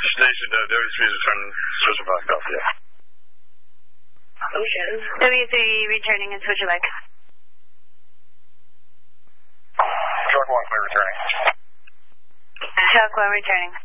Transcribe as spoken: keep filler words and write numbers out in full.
Station uh, W three is returning Swisher Park, Philadelphia. Ocean. W three returning in Swisher Park. Shark one, clear returning. Shark one returning.